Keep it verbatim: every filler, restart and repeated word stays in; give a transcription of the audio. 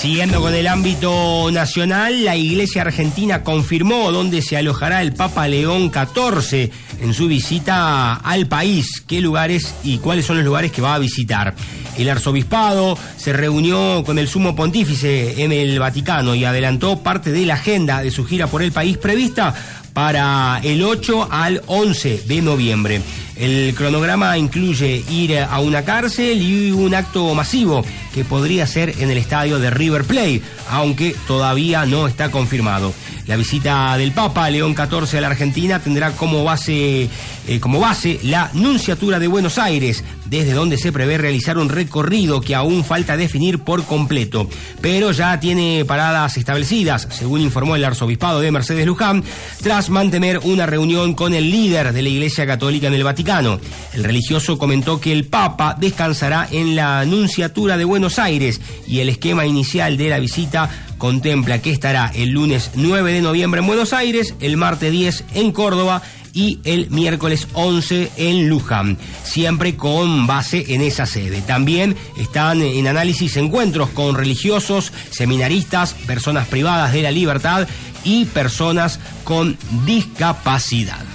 Siguiendo con el ámbito nacional, la Iglesia Argentina confirmó dónde se alojará el Papa León catorce en su visita al país, qué lugares y cuáles son los lugares que va a visitar. El arzobispado se reunió con el sumo pontífice en el Vaticano y adelantó parte de la agenda de su gira por el país prevista para el ocho al once de noviembre. El cronograma incluye ir a una cárcel y un acto masivo que podría ser en el estadio de River Plate, aunque todavía no está confirmado. La visita del Papa León catorce a la Argentina tendrá como base, eh, como base la Nunciatura de Buenos Aires, desde donde se prevé realizar un recorrido que aún falta definir por completo, pero ya tiene paradas establecidas, según informó el arzobispado de Mercedes Luján, tras mantener una reunión con el líder de la Iglesia Católica en el Vaticano. El religioso comentó que el Papa descansará en la Nunciatura de Buenos Aires y el esquema inicial de la visita contempla que estará el lunes nueve de noviembre en Buenos Aires, el martes diez en Córdoba y el miércoles once en Luján, siempre con base en esa sede. También están en análisis encuentros con religiosos, seminaristas, personas privadas de la libertad y personas con discapacidad.